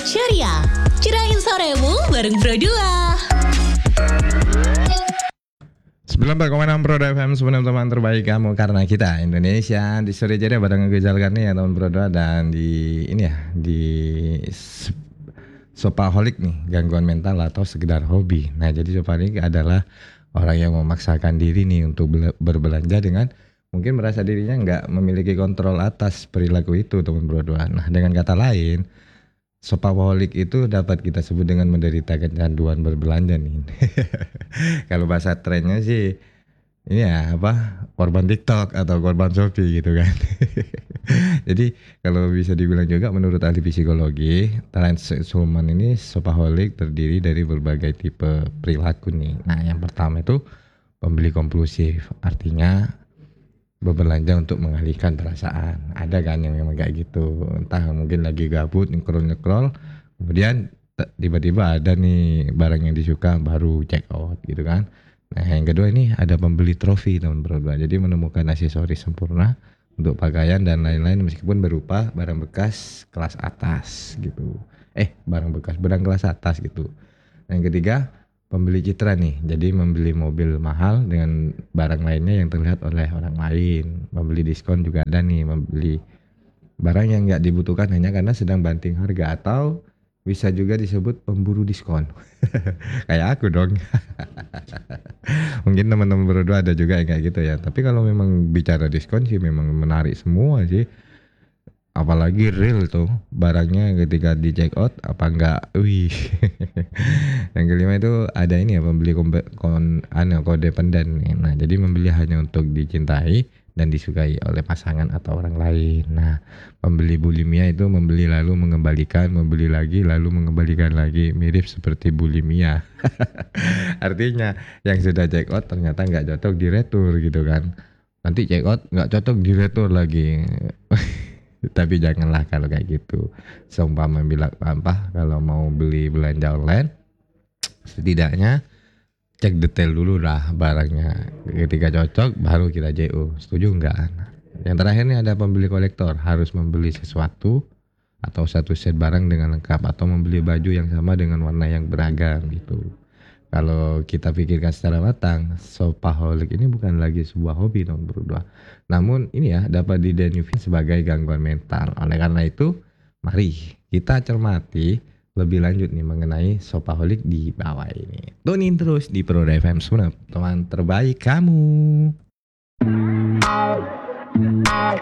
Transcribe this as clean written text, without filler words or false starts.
Syariah. Cerain soremu bareng Bro 2. 94,6 Pro FM, sebenarnya teman terbaik kamu karena kita Indonesia. Di sore jadi bareng Rizal Karni ya teman Pro 2, dan di ini ya di Shopaholic nih, gangguan mental atau sekedar hobi. Nah, jadi Shopaholic adalah orang yang memaksakan diri nih untuk berbelanja dengan mungkin merasa dirinya nggak memiliki kontrol atas perilaku itu teman Pro 2. Nah, dengan kata lain, Shopaholic itu dapat kita sebut dengan menderita kecanduan berbelanja nih. Kalau bahasa trennya sih ini ya apa, korban TikTok atau korban Shopee gitu kan. Jadi kalau bisa dibilang juga menurut ahli psikologi, transhuman ini shopaholic terdiri dari berbagai tipe perilaku nih. Nah, yang pertama itu pembeli kompulsif, artinya berbelanja untuk mengalihkan perasaan. Ada kan yang memang kayak gitu, entah mungkin lagi gabut nyekrol, kemudian tiba-tiba ada nih barang yang disuka baru check out gitu kan. Nah, yang kedua ini ada pembeli trofi teman berdua. Jadi menemukan aksesoris sempurna untuk pakaian dan lain-lain meskipun berupa barang bekas kelas atas gitu. Barang bekas barang kelas atas gitu. Nah, yang ketiga pembeli citra nih. Jadi membeli mobil mahal dengan barang lainnya yang terlihat oleh orang lain. Membeli diskon juga ada nih, membeli barang yang nggak dibutuhkan hanya karena sedang banting harga, atau bisa juga disebut pemburu diskon. Kayak aku dong. Mungkin teman-teman berdua ada juga yang kayak gitu ya. Tapi kalau memang bicara diskon sih memang menarik semua sih. Apalagi real tuh barangnya ketika di check out apa enggak. Wih. Yang kelima itu ada ini ya, pembeli kode pendan. Nah, jadi membeli hanya untuk dicintai dan disukai oleh pasangan atau orang lain. Nah, pembeli bulimia itu membeli lalu mengembalikan, membeli lagi lalu mengembalikan lagi, mirip seperti bulimia. Artinya yang sudah check out ternyata nggak cocok di retur gitu kan. Nanti check out nggak cocok di retur lagi. Tapi janganlah kalau kayak gitu. Seumpama bilang apa, kalau mau beli belanja online, setidaknya cek detail dulu lah barangnya. Ketika cocok baru kita JO. Setuju enggak? Yang terakhir nih ada pembeli kolektor, harus membeli sesuatu atau satu set barang dengan lengkap, atau membeli baju yang sama dengan warna yang beragam gitu. Kalau kita pikirkan secara matang, shopaholic ini bukan lagi sebuah hobi nomor berdua. Namun ini ya dapat didefinisikan sebagai gangguan mental. Oleh karena itu, mari kita cermati lebih lanjut nih mengenai shopaholic di bawah ini. Tunin terus di Pro FM, teman terbaik kamu.